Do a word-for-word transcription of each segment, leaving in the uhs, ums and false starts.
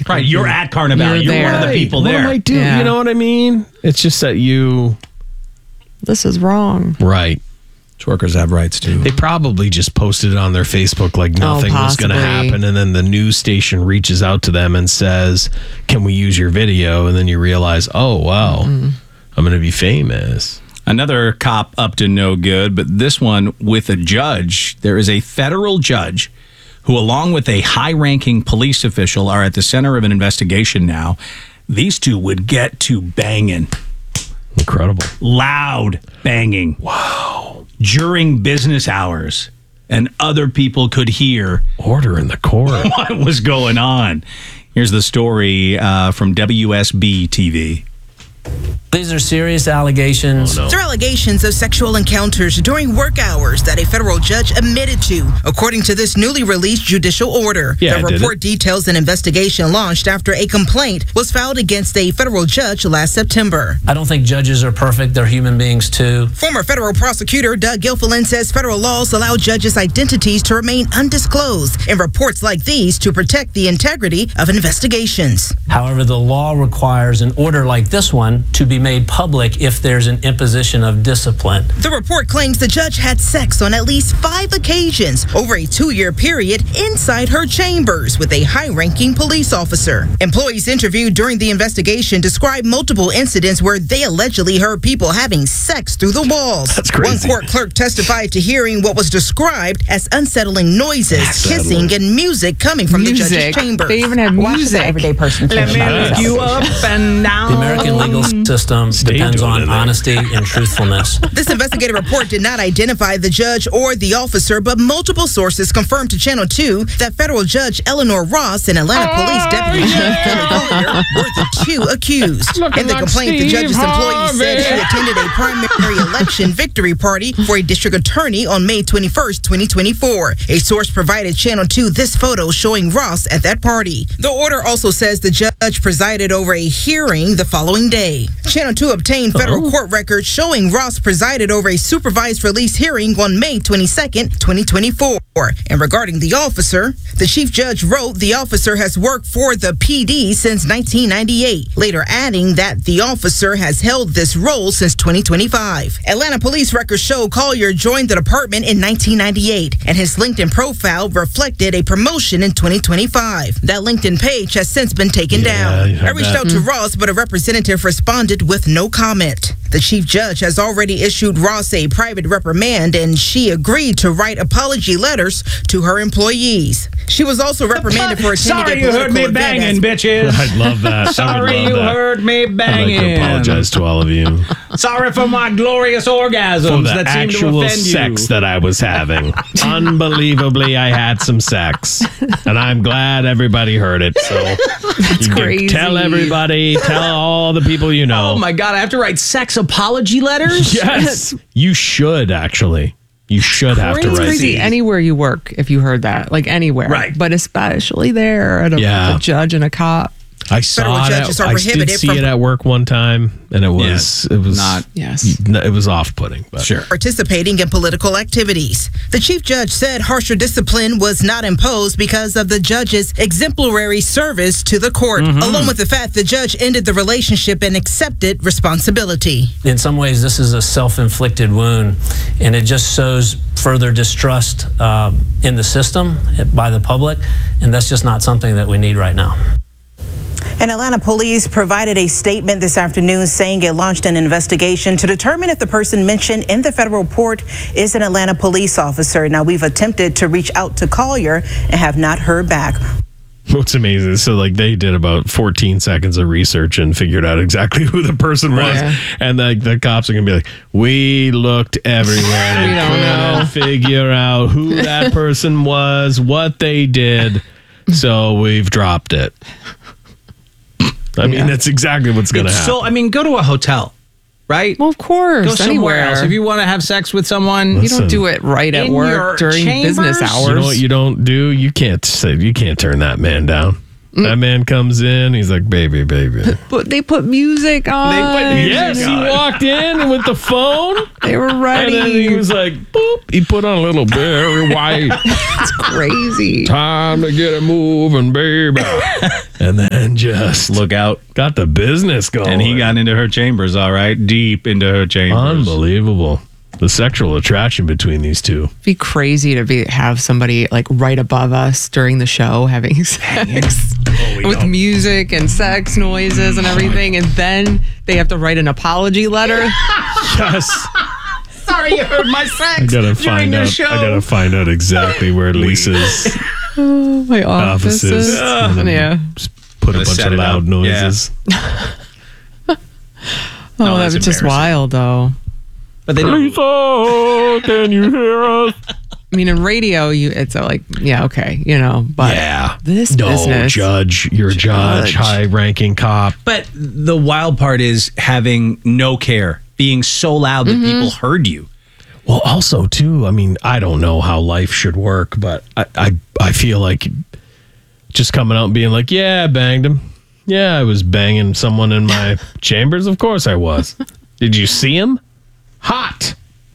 surprised. You're at Carnival. You're, You're one of the people What there. am I doing? Yeah. You know what I mean? It's just that you... This is wrong. Right. Workers have rights too. They probably just posted it on their Facebook like nothing was going to possibly. happen. And then the news station reaches out to them and says, can we use your video? And then you realize, oh, wow, I'm going to be famous. Another cop up to no good, but this one with a judge. There is a federal judge who, along with a high-ranking police official, are at the center of an investigation now. These two would get to banging. Incredible. Loud banging. Wow. During business hours. And other people could hear Order in the court. what was going on. Here's the story uh, from W S B T V. These are serious allegations. Oh, no. They're allegations of sexual encounters during work hours that a federal judge admitted to, according to this newly released judicial order. Yeah, I the did report it. details an investigation launched after a complaint was filed against a federal judge last September. I don't think judges are perfect. They're human beings, too. Former federal prosecutor Doug Gilfillan says federal laws allow judges' identities to remain undisclosed in reports like these to protect the integrity of investigations. However, the law requires an order like this one to be made public if there's an imposition of discipline. The report claims the judge had sex on at least five occasions over a two-year period inside her chambers with a high-ranking police officer. Employees interviewed during the investigation described multiple incidents where they allegedly heard people having sex through the walls. That's crazy. One court clerk testified to hearing what was described as unsettling noises, kissing, and music coming from the judge's Music. chambers. They even have Watch music. the everyday person. Let me Yes. lift you up and down. The American legal system Stay depends doing it on there. honesty and truthfulness. This investigative report did not identify the judge or the officer, but multiple sources confirmed to Channel two that federal judge Eleanor Ross and Atlanta Police Deputy Chief Kelly Collier were the two accused. In the complaint, the judge's employee said she attended a primary election victory party for a district attorney on May twenty-first, twenty twenty-four. A source provided Channel two this photo showing Ross at that party. The order also says the judge presided over a hearing the following day. Channel two obtained federal court records showing Ross presided over a supervised release hearing on May twenty-second, twenty twenty-four. And regarding the officer, the chief judge wrote the officer has worked for the P D since nineteen ninety-eight, later adding that the officer has held this role since twenty twenty-five. Atlanta police records show Collier joined the department in nineteen ninety-eight, and his LinkedIn profile reflected a promotion in twenty twenty-five. That LinkedIn page has since been taken Yeah, I down. heard I reached that. out to Ross, but a representative responded with no comment. The chief judge has already issued Ross a private reprimand, and she agreed to write apology letters to her employees. She was also reprimanded for attending Sorry a you heard political me event banging, as- bitches. I love that. I would Sorry love you that. heard me I'd like banging. to apologize to all of you Sorry for my glorious orgasms for the that seem to actual offend sex you. that I was having. Unbelievably, I had some sex, and I'm glad everybody heard it. So That's you can crazy. tell everybody, tell all the people you know. Oh my God, I have to write sex apology letters? Yes, you should actually. You should have to It's write. crazy anywhere you work if you heard that, like anywhere. Right. But especially there at a, Yeah. a judge and a cop. I saw Federal it. judges At, are I did prohibited see from- it at work one time, and it was Yes, it was not- Yes. it was off-putting. But Sure. participating in political activities. The chief judge said harsher discipline was not imposed because of the judge's exemplary service to the court, along with the fact the judge ended the relationship and accepted responsibility. In some ways, this is a self-inflicted wound, and it just sows further distrust uh, in the system by the public, and that's just not something that we need right now. And Atlanta police provided a statement this afternoon saying it launched an investigation to determine if the person mentioned in the federal report is an Atlanta police officer. Now, we've attempted to reach out to Collier and have not heard back. what's amazing is so like they did about fourteen seconds of research and figured out exactly who the person was, Yeah. and like the cops are gonna be like, we looked everywhere and We don't couldn't figure out who that person was, what they did, so we've dropped it. I mean, Yeah. that's exactly what's gonna It's happen. so, I mean, go to a hotel, right? Well, of course. Go somewhere anywhere. else. If you want to have sex with someone, you Listen, don't do it right at in your work during business chambers? hours. You know what you don't do? You can't say you can't turn that man down. That man comes in. He's like, baby, baby. But they put music on. Yes, he walked in with the phone. They were And ready. then he was like, boop. He put on a little Barry White. It's crazy. Time to get it moving, baby. And then just Look out. got the business going. And he got into her chambers, all right? Deep into her chambers. unbelievable. The sexual attraction between these two. It'd be crazy to be have somebody like right above us during the show having sex with music and sex noises and everything, and then they have to write an apology letter. Yes. Sorry you heard my sex I gotta during find the out. show. I gotta find out exactly where Lisa's Oh, my offices. offices. and then Yeah. just put a Gotta bunch set of it loud up. noises. Oh, No, that's that's just embarrassing. wild, though. But they don't. Lisa, can you hear us? I mean, in radio, you it's uh, like, yeah, okay, you know, but Yeah. this no, business. judge. You're a judge, Judge. high-ranking cop. But the wild part is having no care, being so loud that people heard you. Well, also too, I mean, I don't know how life should work, but I, I, I feel like just coming out and being like, yeah, I banged him. Yeah, I was banging someone in my chambers. Of course I was. Did you see him? Hot.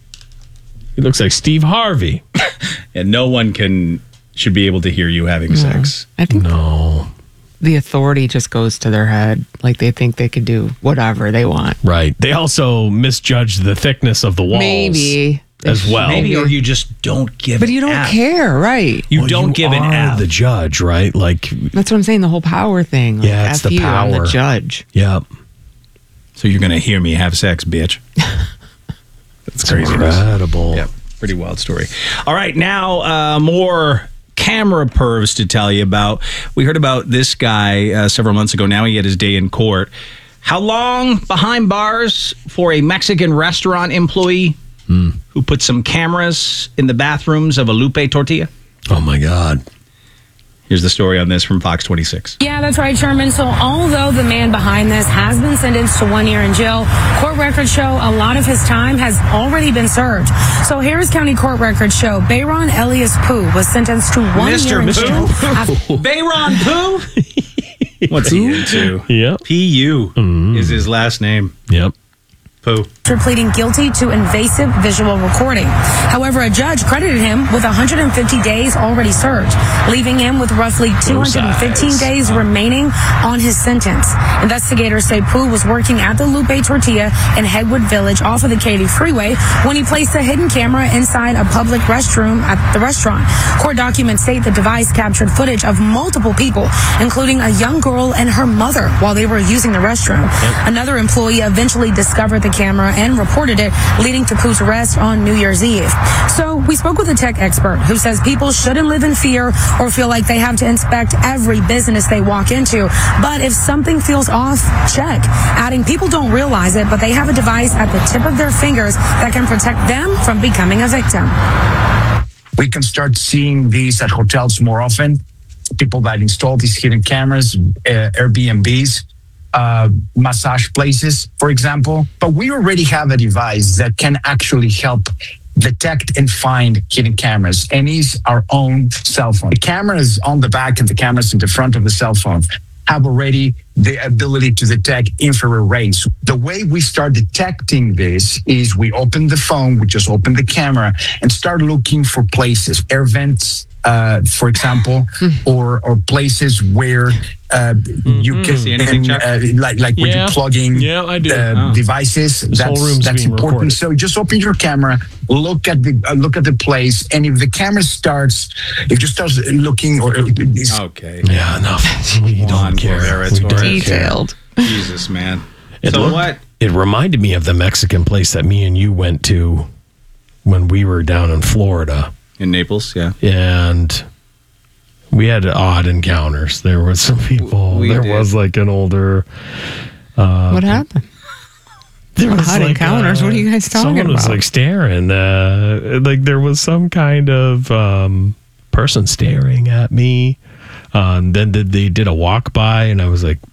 He looks like Steve Harvey. And no one can should be able to hear you having sex. I think No. the authority just goes to their head. Like they think they could do whatever they want. Right. They also misjudged the thickness of the walls. Maybe. As well. Maybe, or you just don't give But an you don't F. care, right? You Well, don't you give an are F. the judge, right? Like, That's what I'm saying. The whole power thing. Like, Yeah, it's F the you, I'm power. the judge. yeah. So you're going to hear me have sex, bitch. That's crazy. Incredible. Yep. Pretty wild story. All right. Now, uh, more camera pervs to tell you about. We heard about this guy uh, several months ago. Now he had his day in court. How long behind bars for a Mexican restaurant employee who put some cameras in the bathrooms of a Lupe tortilla? Oh, my God. Here's the story on this from Fox twenty-six. Yeah, that's right, Sherman. So although the man behind this has been sentenced to one year in jail, court records show a lot of his time has already been served. So Harris County court records show Bayron Elias Poo was sentenced to one Mister year in Poo? jail. after- Bayron Poo? What's he into? Yep. P U is his last name. Yep. Poo. After pleading guilty to invasive visual recording. However, a judge credited him with one hundred fifty days already served, leaving him with roughly two hundred fifteen size. days remaining on his sentence. Investigators say Pooh was working at the Lupe Tortilla in Headwood Village off of the Katy Freeway when he placed a hidden camera inside a public restroom at the restaurant. Court documents state the device captured footage of multiple people, including a young girl and her mother, while they were using the restroom. Another employee eventually discovered the camera and reported it, leading to Pooh's arrest on New Year's Eve. So we spoke with a tech expert who says people shouldn't live in fear or feel like they have to inspect every business they walk into. But if something feels off, check. Adding, people don't realize it, but they have a device at the tip of their fingers that can protect them from becoming a victim. We can start seeing these at hotels more often. People that install these hidden cameras, uh, Airbnbs, uh, massage places, for example. But we already have a device that can actually help detect and find hidden cameras, and is our own cell phone. The cameras on the back and the cameras in the front of the cell phone have already the ability to detect infrared rays. The way we start detecting this is we open the phone, we just open the camera and start looking for places, air vents, uh, for example, or or places where uh, you can, See anything, Chuck? uh, like like when Yeah. you're plugging Yeah, I do. uh, Oh. devices. This whole that's room's that's being important. recorded. So just open your camera, look at the uh, look at the place, and if the camera starts, if you start looking or uh, it's- Okay. Yeah, enough. We Juan don't care. Rivera We don't Torres. care. Detailed. Jesus, man. It so looked- what? It reminded me of the Mexican place that me and you went to when we were down in Florida. In Naples, yeah. And we had odd encounters. There were some people. We there did. was like an older. What happened? There was Odd encounters? What are you guys talking someone was about? like staring. Uh, like there was some kind of um, person staring at me. Um, then did, they did a walk by, and I was like,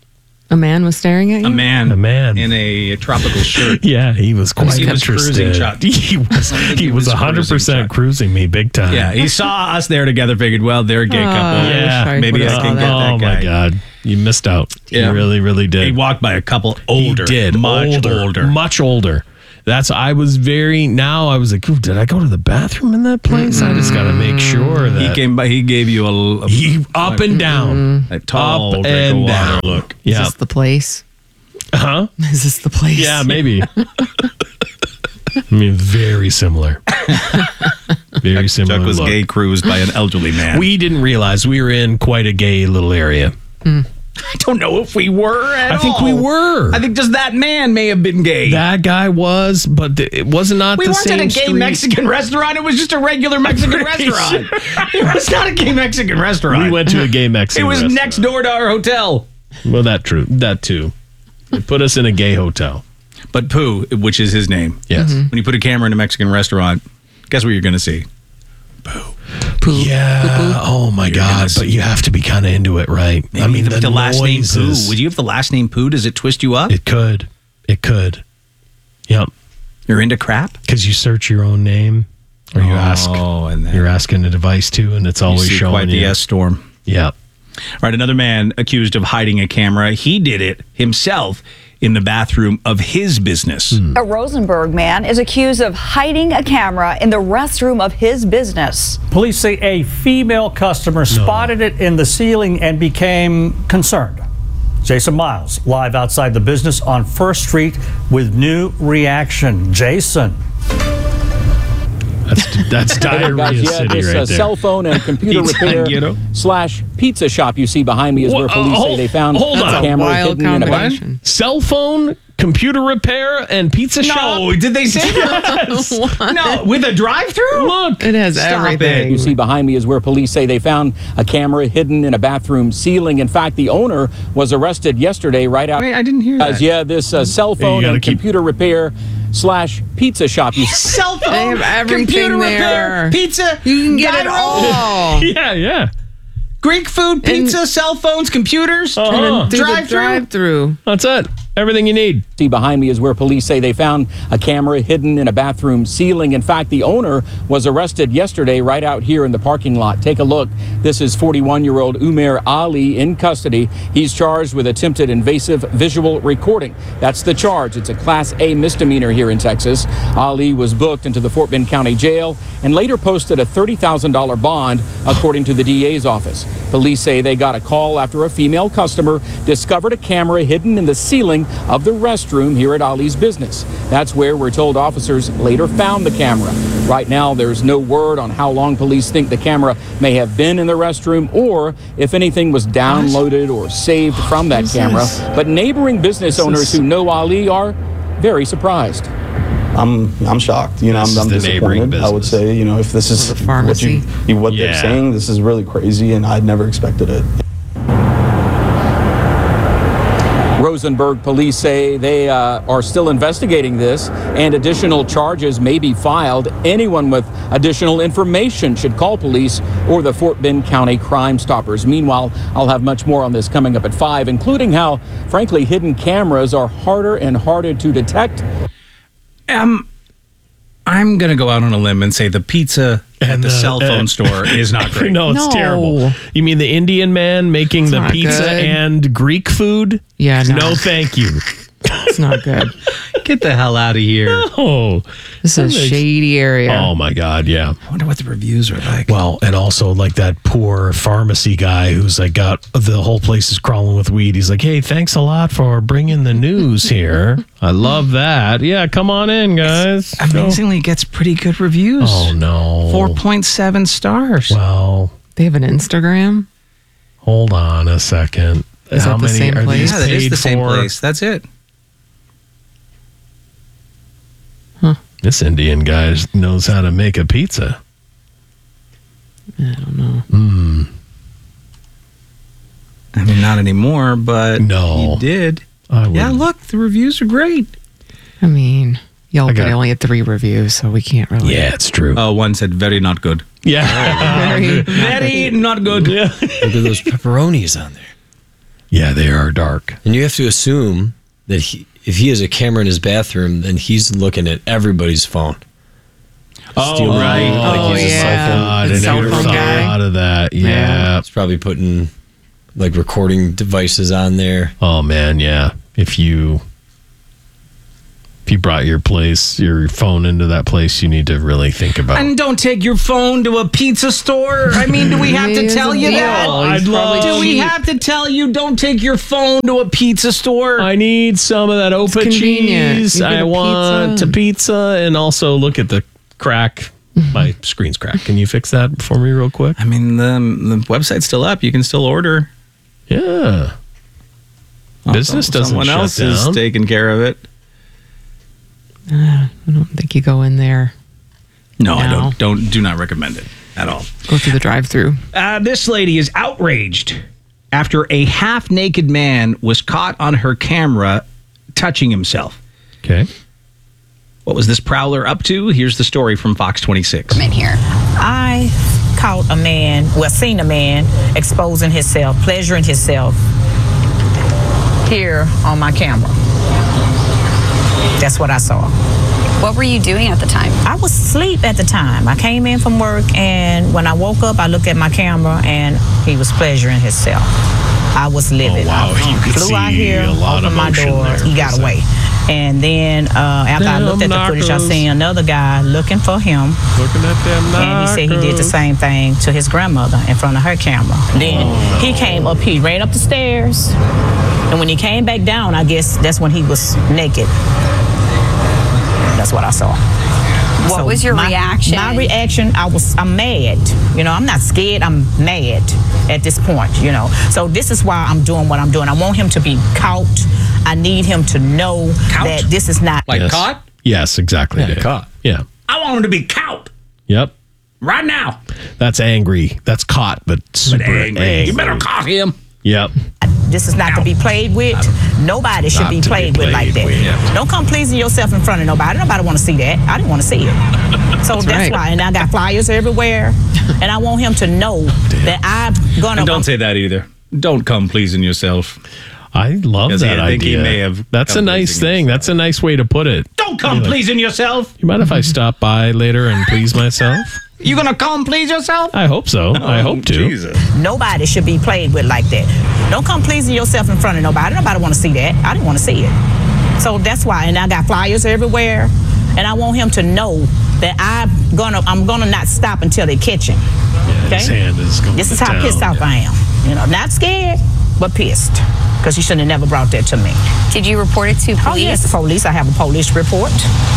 A man was staring at you? A man. A man. In a tropical shirt. Yeah, he was quite He was cruising, interested. Chuck. He was, I think he he was was one hundred percent cruising, cruising me big time. Yeah, he saw us there together, figured, well, they're a gay Oh, couple. I wish Yeah, I maybe would've I saw can that. get that Oh, guy. my God. You missed out. Yeah. You really, really did. He walked by a couple older. He did. Much older. older. Much older. That's, I was very, now I was like, ooh, did I go to the bathroom in that place? I just got to make sure that. He came by, he gave you a, a, He- up and down. a tall Up drink of and water down. look. Is Yeah. this the place? Huh? Is this the place? Yeah, maybe. I mean, very similar. Very similar. Chuck was look. gay cruised by an elderly man. We didn't realize we were in quite a gay little area. I don't know if we were at I think all. we were. I think just that man may have been gay. That guy was, but th- it was not we the weren't same at a gay street. Mexican restaurant. It was just a regular Mexican restaurant. It was not a gay Mexican restaurant. We went to a gay Mexican It was restaurant. next door to our hotel. Well, that true. That too. They put us in a gay hotel. But Pooh, which is his name, Yes. when you put a camera in a Mexican restaurant, guess what you're going to see? Poo. Yeah. Oh my You're God. gonna But see- you have to be kind of into it, right? Maybe I mean, the, the, the last name Pooh. noises. Would you have the last name Pooh? Does it twist you up? It could. It could. Yep. You're into crap? Because you search your own name, or you ask. Oh, and then You're asking a device to, and it's you always see showing quite the you. S storm. Yeah. All right, another man accused of hiding a camera. He did it himself in the bathroom of his business. A Rosenberg man is accused of hiding a camera in the restroom of his business. Police say a female customer spotted it in the ceiling and became concerned. Jason Miles, live outside the business on First Street with new reaction. Jason. That's that's diarrhea Guys, yeah, city this right uh, there. cell phone and computer Pizza, repair you know? slash pizza shop you see behind me is where Wha- police uh, say they found hold a on. That's a camera wild hidden in a combination. Cell phone, computer repair, and pizza shop. No, did they say that? No, with a drive-through? Look. It has Stop everything. You see behind me is where police say they found a camera hidden in a bathroom ceiling. In fact, the owner was arrested yesterday right out. Wait, I didn't hear Guys, that. yeah, this uh, cell phone gotta and keep- computer repair slash pizza shop you Cell phone, They have everything computer there. repair, pizza, You can get it gyro, all. Yeah, yeah. Greek food, pizza, cell phones, computers, Uh-huh. Through the drive-through. drive-through. That's it. Everything you need. see behind me is where police say they found a camera hidden in a bathroom ceiling. In fact, the owner was arrested yesterday right out here in the parking lot. Take a look. This is forty-one-year-old Umair Ali in custody. He's charged with attempted invasive visual recording. That's the charge. It's a Class A misdemeanor here in Texas. Ali was booked into the Fort Bend County Jail and later posted a thirty thousand dollars bond, according to the D A's office. Police say they got a call after a female customer discovered a camera hidden in the ceiling of the restroom here at Ali's business. That's where we're told officers later found the camera. Right now, there's no word on how long police think the camera may have been in the restroom or if anything was downloaded or saved from that camera. But neighboring business owners who know Ali are very surprised. I'm I'm shocked. You know, This I'm, I'm is the neighboring disappointed. I would business. say, you know, if this is The what pharmacy. you, you what Yeah. they're saying, this is really crazy, and I'd never expected it. Rosenberg police say they uh, are still investigating this and additional charges may be filed. Anyone with additional information should call police or the Fort Bend County Crime Stoppers. Meanwhile, I'll have much more on this coming up at five, including how, frankly, hidden cameras are harder and harder to detect. Um, I'm going to go out on a limb and say the pizza at the uh, cell phone uh, store is not great. No, it's No. terrible. You mean the Indian man making It's the not pizza good. and Greek food? Yeah, no. No, thank you. It's not good. Get the hell out of here. Oh, This is a shady area. oh my God, yeah. I wonder what the reviews are like. Well, and also like that poor pharmacy guy who's like got the whole place is crawling with weed. He's like, hey, thanks a lot for bringing the news here. I love that. Yeah, come on in, guys. Amazingly gets pretty good reviews. Oh no, four point seven stars. Well, They have an Instagram? hold on a second. Is How that the many same are place? these Yeah, that is paid the same for? place. That's it. This Indian guy knows how to make a pizza. I don't know. I mean, not anymore, but No. he did. I Yeah, wouldn't. look, the reviews are great. I mean, y'all I but got- only had three reviews, so we can't really. Yeah, it's true. Oh, one said very not good. Yeah. Very. Very not good. Yeah. Look at those pepperonis on there. Yeah, they are dark. And you have to assume that he, if he has a camera in his bathroom, then he's looking at everybody's phone. Oh, Stealing right. them, like Oh, he's a yeah. cell phone. God, The I cell never phone thought guy. of that. Yeah. He's probably putting like recording devices on there. Oh man, yeah. If you if you brought your place, your phone into that place, you need to really think about. And don't take your phone to a pizza store. I mean, do we have to Here's tell a you deal. that? He's I'd love- Do we cheap. have to tell you don't take your phone to a pizza store? I need some of that open convenient. cheese. You get I a want pizza. a pizza, and also look at the crack. My screen's cracked. Can you fix that for me real quick? I mean, the, the website's still up. You can still order. Yeah. Business doesn't Someone shut else down. is taking care of it. Uh, I don't think you go in there. No, I No. don't. Don't. Do not recommend it at all. Go through the drive-through. Uh, this lady is outraged after a half-naked man was caught on her camera touching himself. Okay. What was this prowler up to? Here's the story from Fox twenty-six. In here. I caught a man, well, seen a man exposing himself, pleasuring himself here on my camera. That's what I saw. What were you doing at the time? I was asleep at the time. I came in from work, and when I woke up, I looked at my camera, and he was pleasuring himself. I was livid. Oh, wow. I You could flew out see here, a lot opened of my motion door. there. He got away. And then uh, after I Damn looked at the footage, I knockers. seen another guy looking for him. Looking at them And he said he did the same thing to his grandmother in front of her camera. Then he came up, he ran up the stairs. And when he came back down, I guess that's when he was naked. That's what I saw. What was your my, reaction? My reaction, I was, I'm mad. You know, I'm not scared, I'm mad at this point, you know. So this is why I'm doing what I'm doing. I want him to be caught. I need him to know that this is not. Like Yes. caught? Yes, exactly. Yeah, Dave. caught. Yeah. I want him to be caught Yep. right now. That's angry. That's caught, but super But angry. angry. You better caught him. Yep. This is not to be played with. Nobody should Not be to be played with like played that. with. Don't come pleasing yourself in front of nobody. Nobody want to see that. I didn't want to see it. So that's, right. why. And I got flyers everywhere. And I want him to know that I'm gonna. And don't say that either. Don't come pleasing yourself. I love 'Cause that I think he idea. may have That's a come nice pleasing thing. That's a nice way to put it. Don't come pleasing yourself. You mind if I stop by later and please myself? You gonna come please yourself? I hope so. I hope to. Jesus. Nobody should be played with like that. Don't come pleasing yourself in front of nobody. Nobody want to see that. I didn't want to see it. So that's why. And I got flyers everywhere. And I want him to know that I'm gonna I'm gonna not stop until they catch him. Yeah, his hand is going This is to how town. pissed off I am. You know, not scared, but pissed. Because he shouldn't have never brought that to me. Did you report it to police? Oh, yes, the police. I have a police report.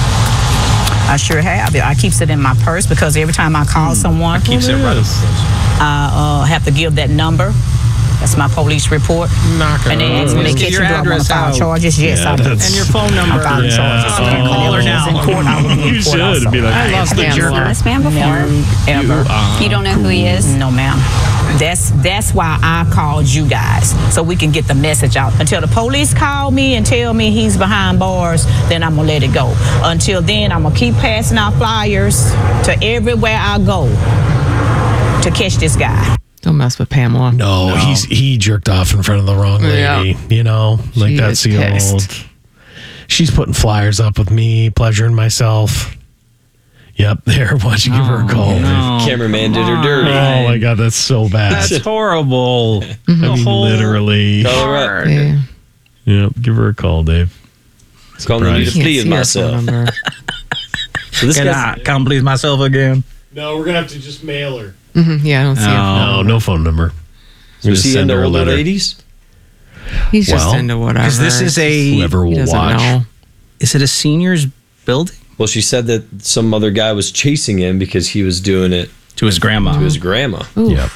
I sure have. I keeps it in my purse because every time I call someone, Keeps it right. I uh, have to give that number. That's my police report. Knocker. And then when they Give catch your you, do I want address to file out. charges? Yes, Yeah, I do. that's- And your phone number. I'm filing Yeah. charges. Oh, And call her when now. I was in court, I would be in You court should also. be like, I love Did you know Pamela. this man before? No, ever. You don't know who he is? No, ma'am. That's that's why I called you guys, so we can get the message out. Until the police call me and tell me he's behind bars, then I'm gonna let it go. Until then, I'm gonna keep passing out flyers to everywhere I go to catch this guy. Don't mess with Pamela. No, he's he jerked off in front of the wrong lady. Yeah. You know, like She that's is the pissed. old. She's putting flyers up with me, pleasuring myself. Yep, there. Why don't you give her a call? No. Cameraman did her dirty. Oh my god, that's so bad. That's horrible. I mean, literally. Call her up. Yeah. Yep, give her a call, Dave. Calling me to Surprise. please Can't see her phone myself. number. So this Can guy's I come please myself again? No, we're gonna have to just mail her. Mhm, yeah, I don't see it. No, no phone number. was Just he send into her a older letter. ladies? He's just Well, into whatever. Because this is a. Whoever He will doesn't watch. know. Is it a seniors building? Well, she said that some other guy was chasing him because he was doing it To his grandma. to his grandma. Oof. Yep.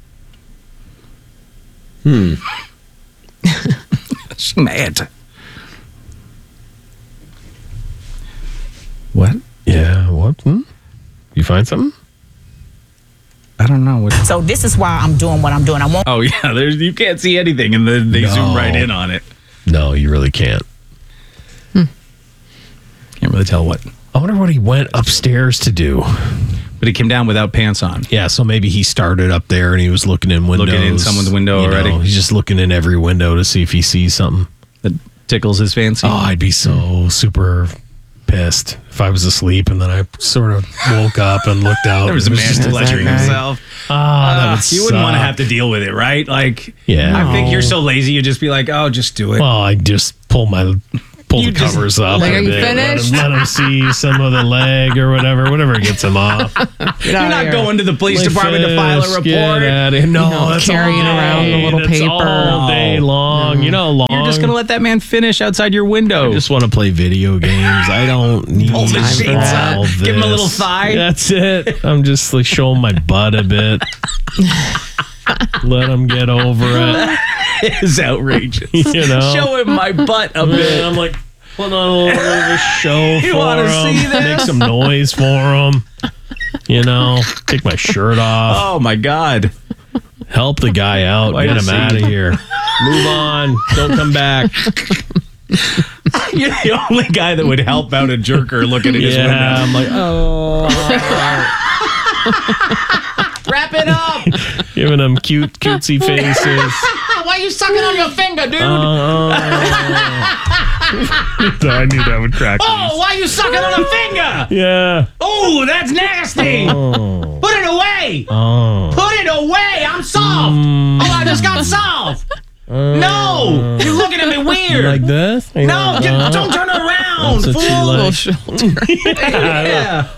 Hmm. She's mad. What? Yeah. What? Hmm? You find something? I don't know. What? So this is why I'm doing what I'm doing. I want Oh yeah, there's you can't see anything, and then they No. zoom right in on it. No, you really can't. Can't really tell what. I wonder what he went upstairs to do. But But he came down without pants on. Yeah, so maybe he started up there and he was looking in windows. Looking in someone's window you already. know, he's just looking in every window to see if he sees something that tickles his fancy. Oh, I'd be so super pissed if I was asleep and then I sort of woke up and looked out. There was a and it man just pleasuring himself. Ah, that Uh, would you wouldn't want to suck. have to deal with it, right? Like, Yeah. I think No. you're so lazy, you'd just be like, oh, just do it. Well, I just pull my pull You the just- covers up. Like, a are you bit, let him- finished? Let him see some of the leg or whatever, whatever gets him off. You're not going to the police Like, department to file a fist, report. get outta here. No, You know, that's carrying all around the day. little That's paper. all day long. You know how long? You're just going to let that man finish outside your window. I just want to play video games. I don't need Pull the all sheets up. this. Give him a little thigh. That's it. I'm just like showing my butt a bit. Let him get over it. It's outrageous. You know? Show him my butt a bit. I'm like, put on a little bit of a show You for wanna him. see this? Make some noise for him. You know, take my shirt off. Oh, my God. Help the guy out. Why Get to him see? out of here. Move on. Don't come back. You're the only guy that would help out a jerker looking at his Yeah, window. I'm like, oh. Wrap it up. Giving him cute, cutesy faces. Why are you sucking on your finger, dude? Uh, I knew that would crack me. Oh, why are you sucking on a finger? Yeah. Oh, that's nasty. Oh. Put it away. Oh. Put it away. I'm soft. Mm. Oh, I just got soft. Uh, No, you're looking at me weird. Like this? No, just don't turn around, That's what you fool. like. Shoulder. Yeah.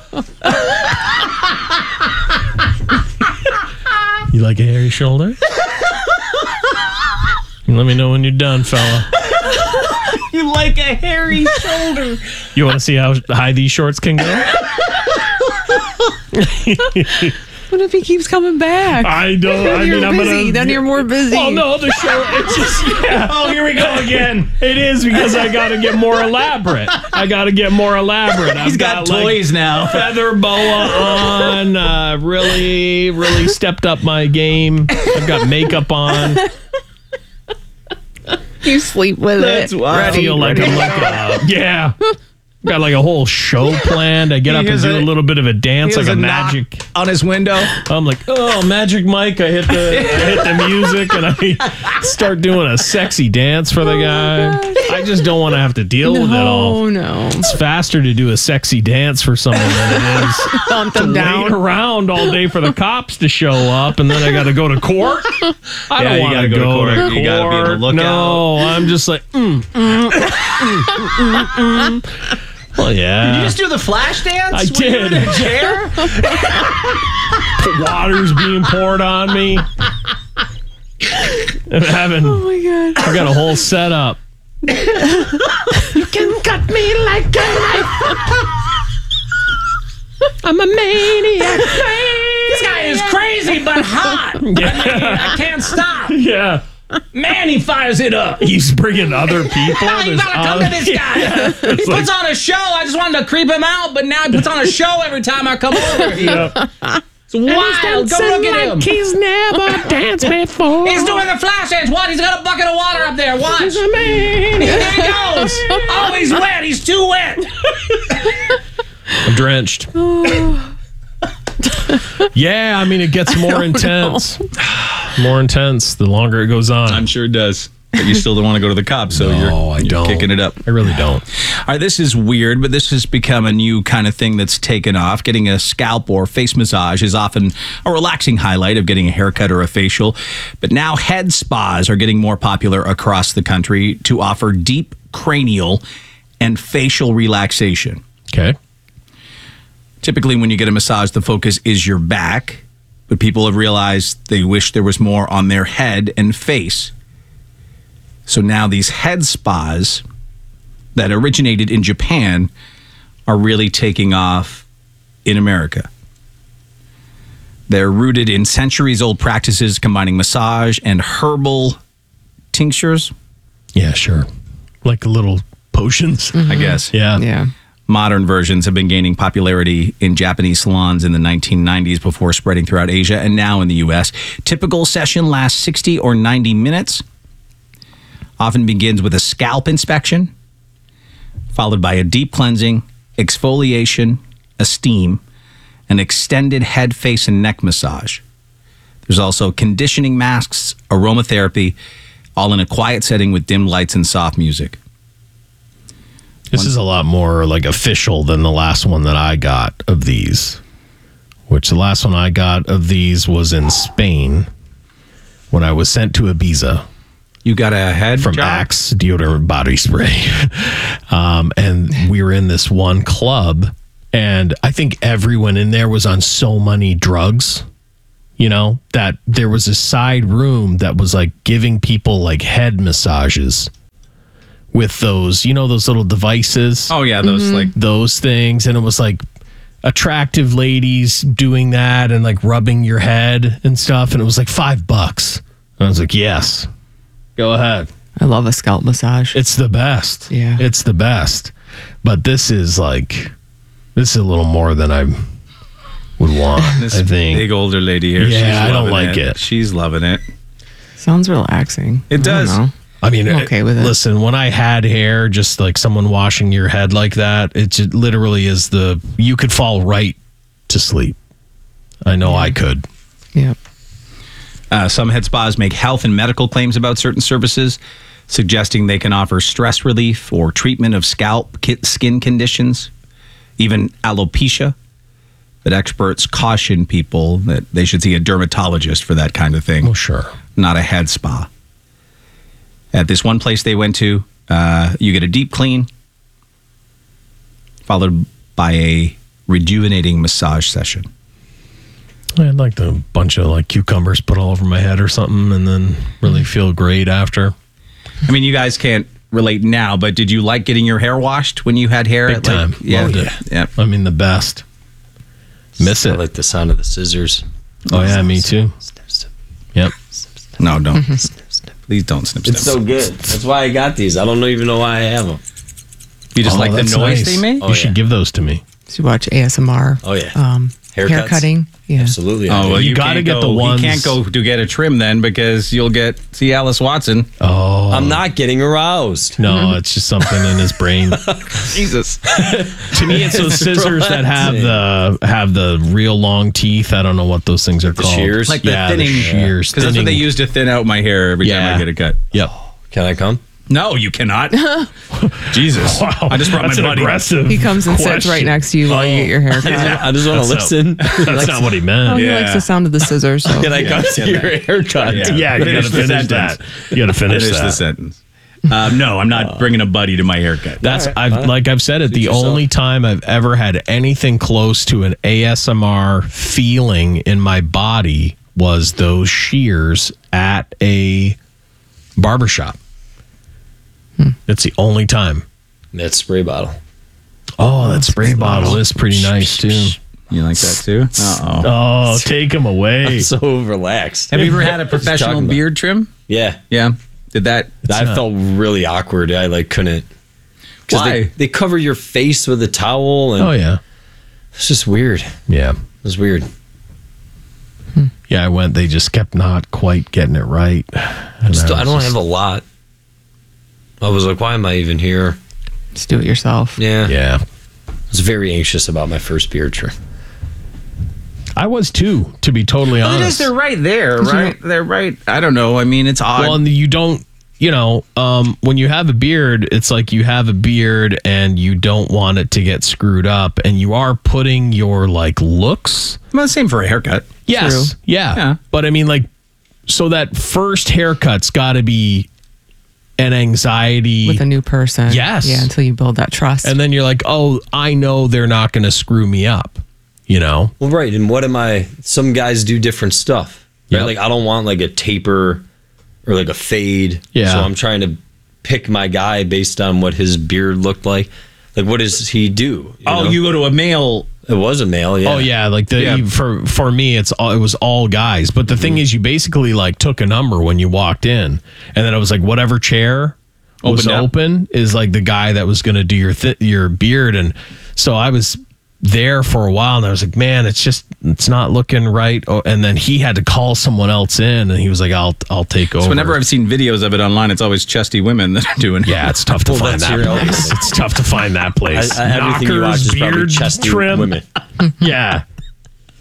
You like a hairy shoulder? Let me know when you're done, fella. You like a hairy shoulder. You want to see how high these shorts can go? What if he keeps coming back? I don't. Then I you're mean, I'm busy. gonna. Then you're more busy. Oh no, the show. It's just yeah. Oh, here we go again. It is because I got to get more elaborate. I got to get more elaborate. I've He's got, toys like, now. Feather boa on. Uh, really, really stepped up my game. I've got makeup on. You sleep with That's it. wild. I feel like I'm like a, yeah. Got like a whole show planned. I get He up and has do a, a- little bit of a dance, He has like a, knock magic. on his window. I'm like, oh, Magic Mike. I hit the I hit the music and I start doing a sexy dance for the guy. I just don't want to have to deal with it all. Oh no. It's faster to do a sexy dance for someone than it is Hunt to them wait down. around all day for the cops to show up and then I got to go to court. I Yeah, don't you want gotta to go to go court. to court. You gotta be on the lookout. No, I'm just like, mm, mm, mm, mm, mm, mm. Well, yeah. Did you just do the flash dance? I when you were did. in a chair? Water's being poured on me. I'm having. Oh my god. I got a whole setup. You can cut me like a knife. I'm a maniac. This guy is crazy but hot. I, mean, I can't stop. Yeah. Man, he fires it up. He's bringing other people. You There's gotta come other- to this guy. Yeah. He It's puts like- on a show. I just wanted to creep him out, but now he puts on a show every time I come over here. It's wild. Go look at him. He's never danced before. He's doing the flash dance. What? He's got a bucket of water up there. Watch. He's a man. There he goes. Oh, he's wet. He's too wet. I'm drenched. Yeah, I mean, it gets more intense. More intense the longer it goes on. I'm sure it does. But you still don't want to go to the cops, so No, you're, I you're don't. kicking it up. I really don't. All right, this is weird, but this has become a new kind of thing that's taken off. Getting a scalp or face massage is often a relaxing highlight of getting a haircut or a facial. But now head spas are getting more popular across the country to offer deep cranial and facial relaxation. Okay. Typically, when you get a massage, the focus is your back, but people have realized they wish there was more on their head and face. So now these head spas that originated in Japan are really taking off in America. They're rooted in centuries-old practices combining massage and herbal tinctures, Yeah, sure. Like little potions. I guess. Yeah. Yeah. Modern versions have been gaining popularity in Japanese salons in the nineteen nineties before spreading throughout Asia and now in the U S. Typical session lasts sixty or ninety minutes. Often begins with a scalp inspection, followed by a deep cleansing, exfoliation, a steam, an extended head, face, and neck massage. There's also conditioning masks, aromatherapy, all in a quiet setting with dim lights and soft music. This is a lot more like official than the last one that I got of these, which the last one I got of these was in Spain when I was sent to Ibiza. You got a head from job? Axe deodorant body spray. um, and we were in this one club, and I think everyone in there was on so many drugs, you know, that there was a side room that was like giving people like head massages with those, you know, those little devices. Oh, yeah, those like those things. And it was like attractive ladies doing that and like rubbing your head and stuff. And it was like five bucks. And I was like, yes, go ahead. I love a scalp massage. It's the best. Yeah. It's the best. But this is like, this is a little more than I would want, this I think. big older lady here. Yeah, She's I don't loving like it. She's loving it. Sounds relaxing. It I does. don't know. I mean, I'm okay with it. Listen, when I had hair, just like someone washing your head like that, it just literally is the, you could fall right to sleep. I know I could. Yep. Uh, some head spas make health and medical claims about certain services, suggesting they can offer stress relief or treatment of scalp ki- skin conditions, even alopecia. But experts caution people that they should see a dermatologist for that kind of thing. Oh, sure. Not a head spa. At this one place they went to, uh, you get a deep clean, followed by a rejuvenating massage session. I'd like a bunch of like cucumbers put all over my head or something and then really feel great after. I mean, you guys can't relate now, but did you like getting your hair washed when you had hair? Big at, like, time. Yeah, Loved the- it. yeah. I mean, the best. Miss I it. like the sound of the scissors. Oh, yeah, me too. Yep. No, don't. Please don't snip, snip. It's so good. That's why I got these. I don't even know why I have them. You just Oh, like the that's noise nice. they make? You should give those to me. So you watch A S M R. Oh, yeah. Um, hair Haircuts? cutting. Yeah. Absolutely. Oh, well, You you, gotta can't get go, the ones- You can't go to get a trim then because you'll get see Alice Watson. Oh. I'm not getting aroused. No, it's just something in his brain. Jesus. To me, it's those It's scissors that have the have the real long teeth. I don't know what those things are The called. shears? Like the yeah, thinning the shears. Because that's what they thinning. use to thin out my hair every Yeah. time I get a cut. Yep. Can I come? No, you cannot. Jesus. Wow. I just brought That's my an buddy. aggressive He comes and sits question. right next to you while you get your hair cut. I just want to That's listen. Not, that's not what he Oh, meant. he Yeah. likes the sound of the scissors. So. Can I come to your haircut? Yeah. Yeah, you Finish gotta the finish sentence. that. You gotta finish, Finish that. the sentence. Um, no, I'm not bringing a buddy to my haircut. That's All right, I've all right. like I've said it. Suit The yourself. only time I've ever had anything close to an A S M R feeling in my body was those shears at a barbershop. Hmm. That's the only time. That spray bottle. Oh, that spray bottle is pretty nice too. You like that too? Uh-oh. Oh, take him away. I'm so relaxed. Have you ever had a What you professional talking about? beard trim? Yeah. Yeah. Did that? I not- felt really awkward. I like couldn't. 'Cause Why? They, they cover your face with a towel, and Oh yeah, it's just weird. It yeah, was weird. yeah. I went. They just kept not quite getting it right. And Still, I was don't just- have a lot. I was like, why am I even here? Just do it yourself. Yeah. Yeah, I was very anxious about my first beard trim. I was too. To be totally Well, it is. honest. They're right there, right? They're right. I don't know. I mean, it's odd. Well, and you don't, you know, um, when you have a beard, it's like you have a beard and you don't want it to get screwed up, and you are putting your like looks. well, same for a haircut. Yes, yeah. Yeah. But I mean, like, so that first haircut's got to be an anxiety With a new person. Yes. Yeah, until you build that trust. and then you're like, oh, I know they're not going to screw me up. You know, Well, right. And what am I? Some guys do different stuff. Right? Yep. Like, I don't want like a taper or like a fade. Yeah. So I'm trying to pick my guy based on what his beard looked like. Like, what does he do? Oh, know? you go to a male. It was a male, yeah. Oh yeah, like the Yeah. for for me, it's all, it was all guys. But the thing is, you basically like took a number when you walked in, and then it was like whatever chair was Opened up. open is like the guy that was going to do your th- your beard, and so I was there for a while, and I was like, man, it's just it's not looking right. Oh, and then he had to call someone else in, and he was like, I'll I'll take over. So whenever I've seen videos of it online, it's always chesty women that are doing it. yeah, it's tough to Well, find that's that your place. element. It's tough to find that place. I, I, everything you watch is Knockers, probably beard chesty trim. women. Yeah.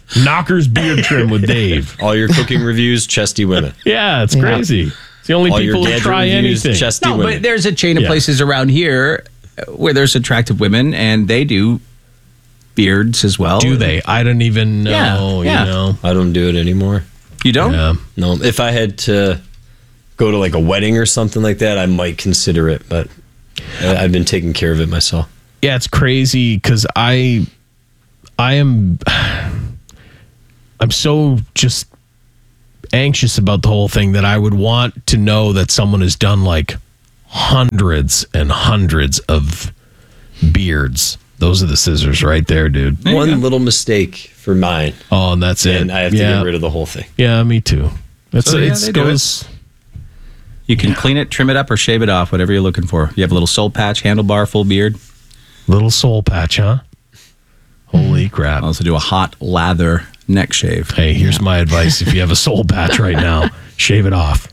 Knockers beard trim with Dave. All your cooking reviews, chesty women. Yeah, it's Yeah. crazy. It's the only All people your who gadget try reviews, anything. chesty No, women. but there's a chain of Yeah. places around here where there's attractive women, and they do beards as well. Do they? I don't even know. Yeah, yeah. You know, I don't do it anymore. You don't? yeah. No, if I had to go to like a wedding or something like that, I might consider it, but I- I've been taking care of it myself. Yeah, it's crazy because I, I am, I'm so just anxious about the whole thing that I would want to know that someone has done like hundreds and hundreds of beards. Those are the scissors right there, dude. One little mistake for mine, Oh, and that's it. and I have to yeah. get rid of the whole thing. Yeah, me too. That's So, yeah, it's they do goes. You can clean it, trim it up, or shave it off, whatever you're looking for. You have a little soul patch, handlebar, full beard. Little soul patch, huh? Holy crap. I also do a hot lather neck shave. Hey, here's my advice. If you have a soul patch right now, shave it off.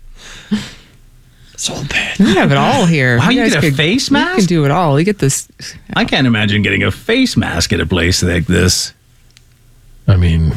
Soul patch. We have it all here. Wow, you guys get a could- face You mask? can do it all. You get this. I can't imagine getting a face mask at a place like this. I mean,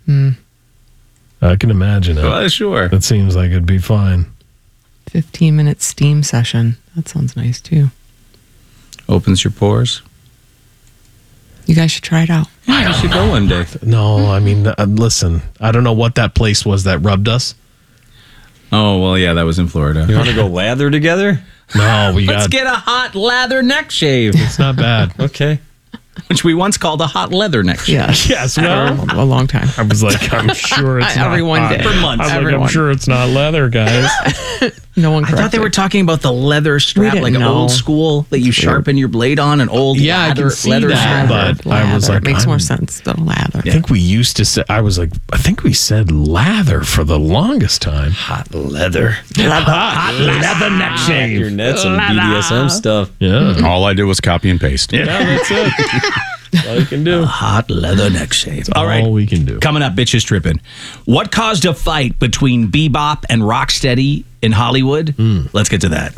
I can imagine it. Well, sure. That seems like it'd be fine. fifteen minute steam session. That sounds nice too. Opens your pores. You guys should try it out. Yeah, you should go one day. No, I mean, uh, listen, I don't know what that place was that rubbed us. Oh, well, yeah, that was in Florida. You want to go lather together? No, we Let's got. get a hot lather neck shave, It's not bad. Okay. which we once called a hot leather neck shave. Yes. Yes, well, For a long time. I was like, I'm sure it's not. Everyone hot. did. For months. I was like, Everyone. I'm sure it's not leather, guys. No one I thought they corrected. were talking about the leather strap, didn't like know. old school, that you sharpen your blade on, an old Yeah, I lather, can see leather that, strap. but I was Lather. like, it makes I'm- more sense though. Lather. I think we used to say, I was like, I think we said lather for the longest time. Hot leather. Hot leather neck shave. Your net some B D S M stuff. Yeah. All I did was copy and paste. Yeah, that's it. That's all you can do. Hot leather neck shave. All All right. we can do. Coming up, bitches tripping. What caused a fight between Bebop and Rocksteady in Hollywood? Let's get to that.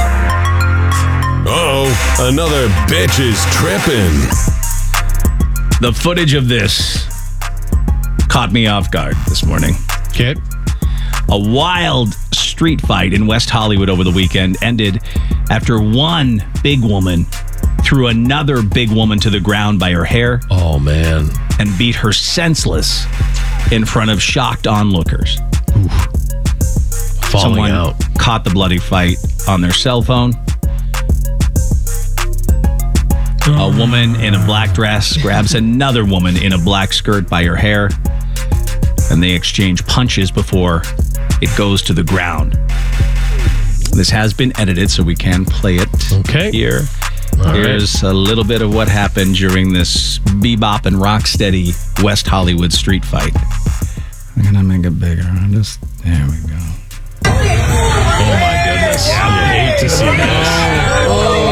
Oh, another bitch is tripping. The footage of this caught me off guard this morning. Okay. A wild street fight in West Hollywood over the weekend ended after one big woman threw another big woman to the ground by her hair Oh, man. and beat her senseless in front of shocked onlookers. Falling Someone out. caught the bloody fight on their cell phone. A woman in a black dress grabs another woman in a black skirt by her hair, and they exchange punches before it goes to the ground. This has been edited, so we can play it Okay. here. All Here's a little bit of what happened during this Bebop and Rocksteady West Hollywood street fight. I'm gonna make it bigger. I'll just there we go. Oh, my goodness. You hate to see this.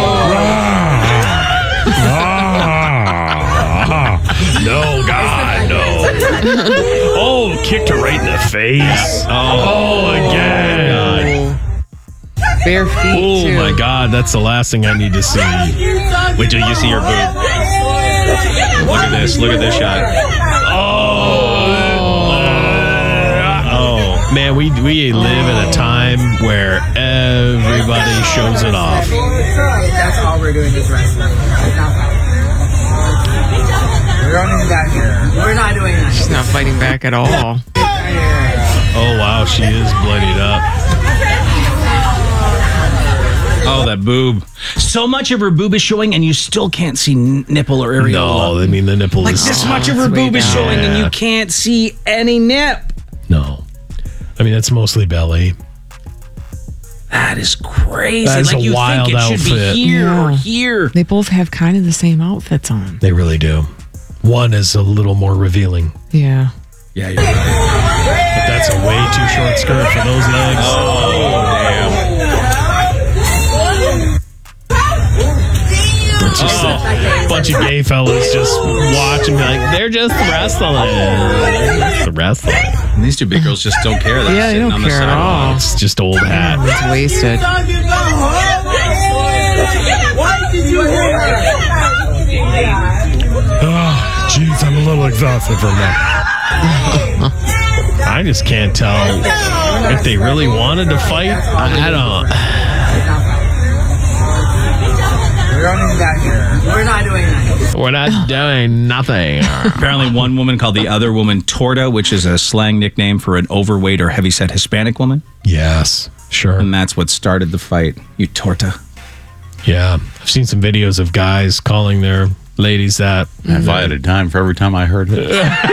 No, God, no. Oh, kicked her right in the face. Oh, again. Bare feet. Oh, too. my God. That's the last thing I need to see. Wait till you see her boob. Look at this. Look at this shot. Oh, man, we we live in a time where everybody shows it off. That's all we're doing is wrestling. We're running back here. We're not doing that. She's not fighting back at all. Oh, wow, she is bloodied up. Oh, that boob. So much of her boob is showing, and you still can't see n- nipple or areola. No, I mean, the nipple Like is... this much of her it's way boob is down. showing, and Yeah. you can't see any nip. No. I mean, that's mostly belly. That is crazy. That is like a you wild think it should outfit. be here or Yeah. here. They both have kind of the same outfits on. They really do. One is a little more revealing. Yeah. Yeah, you're right. But that's a way too short skirt for those legs. Oh, damn. It's just a bunch of gay fellas just watch and be like, they're just wrestling. They're just wrestling. And these two big girls just don't care. They're Yeah, they sitting don't on the care at sidewalk. all. It's just old hat. It's wasted. Why did you hit her? Oh, jeez, I'm a little exhausted from that. I just can't tell if they really wanted to fight. I don't. We don't need that here. We're not doing that. We're not doing nothing. Apparently, one woman called the other woman Torta, which is a slang nickname for an overweight or heavyset Hispanic woman. Yes, sure. And that's what started the fight. You Torta. Yeah, I've seen some videos of guys calling their ladies that. If I had a dime for every time I heard it.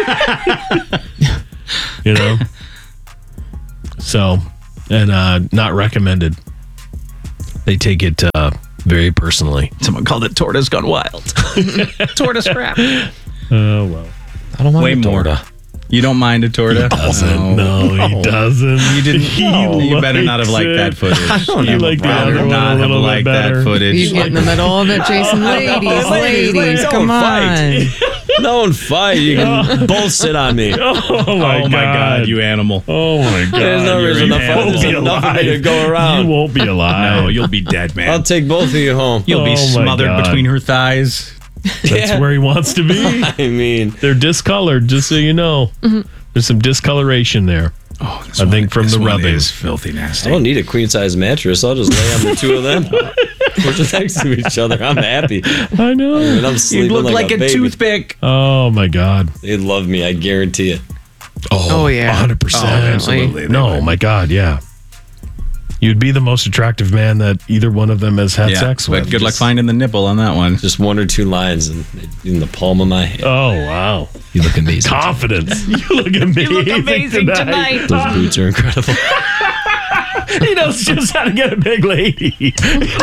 You know? So, and uh, not recommended. They take it uh, very personally. Someone called it Torta's Gone Wild. Torta scrap. Oh, well. I don't want Way a more. torta. You don't mind a Torta? He doesn't. No, he doesn't. You didn't. He you better not have liked likes that it. footage. I don't you You like the better other one not a have little bit liked better. that footage. You get in the middle of it, Jason. Ladies, ladies, ladies, come don't on. fight. Don't fight. You can both sit on me. Oh, my, Oh my God, you animal. Oh, my God. There's no You're reason an to fight. animal. There's enough of me to go around. You won't be alive. No, you'll be dead, man. I'll take both of you home. You'll be Oh, my smothered God. between her thighs. That's Yeah. where he wants to be. I mean, They're discolored, just so you know. There's some discoloration there. Oh, this I one- think from this the one rubbing. is filthy nasty. I don't need a queen size mattress. I'll just lay on the two of them. We're just next to each other. I'm happy. I know. And I'm You sleeping look like, like, a, baby. toothpick. Oh, my God. They love me. I guarantee it. Oh, yeah. one hundred percent. Oh, absolutely. They No, would. my God, yeah. You'd be the most attractive man that either one of them has had Yeah, sex but with. good luck Just- finding the nipple on that one. Just one or two lines in, in the palm of my hand. Oh, wow. You look amazing. Confidence. You look amazing, look amazing tonight. Those boots are incredible. He knows just how to get a big lady.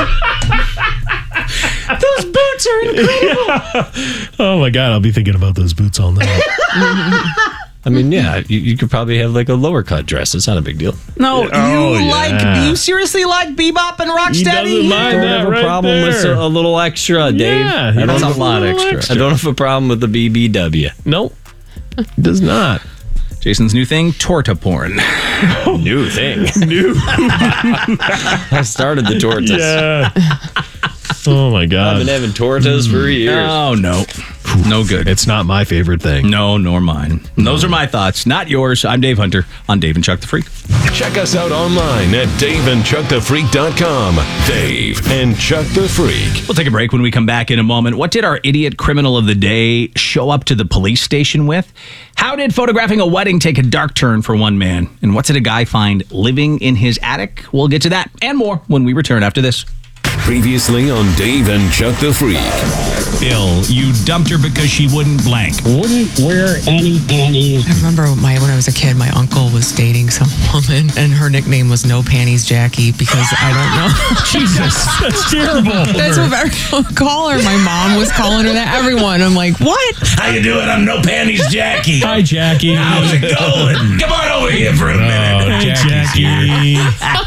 Those boots are incredible. Oh, my God. I'll be thinking about those boots all night. I mean, yeah, you, you could probably have like a lower cut dress. It's not a big deal. No, you Oh, yeah. like you seriously like Bebop and He doesn't Rocksteady? mind I don't that have a right problem with there. a, a little extra, Dave. Yeah, he I don't wants have a lot little extra. I don't have a problem with the B B W. Nope. Does not. Jason's new thing, Torta porn. New thing. New. I started the tortas. Yeah. Oh, my I've God. been having tortas for years. Oh, no. No good. It's not my favorite thing. No, nor mine. And those are my thoughts, not yours. I'm Dave Hunter on Dave and Chuck the Freak. Check us out online at dave and chuck the freak dot com. Dave and Chuck the Freak. We'll take a break. When we come back in a moment. What did our idiot criminal of the day show up to the police station with? How did photographing a wedding take a dark turn for one man? And what did a guy find living in his attic? We'll get to that and more when we return after this. Previously on Dave and Chuck the Freak. Bill, you dumped her because she wouldn't blank. Wouldn't wear any panties. I remember my when I was a kid, my uncle was dating some woman, and her nickname was No Panties Jackie because I don't know. Jesus, that's terrible. That's what everyone would call her. My mom was calling her that. Everyone. I'm like, what? How you doing? I'm No Panties Jackie. Hi, Jackie. How's it going? Come on over here for a minute. Oh, Jackie.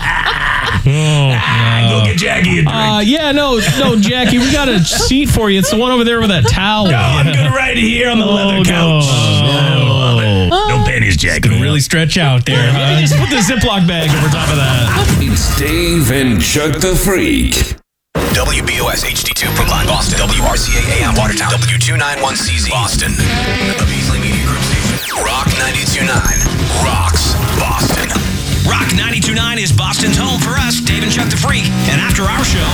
Go get Jackie a drink. Uh, yeah, no, no, Jackie, we got a seat for you. It's the one over there with that towel. No, I'm good right here on the leather couch. Oh, no. No Panties Jackie. Really stretch out there, huh? Just put the Ziploc bag over top of that. It's Dave and Chuck the Freak. W B O S H D two Brookline, Boston. W R C A A M Watertown. W two ninety-one C Z Boston. A Beasley Media Group station. Rock ninety-two point nine rocks Boston. Rock ninety-two point nine is Boston's home for us, Dave and Chuck the Freak. And after our show,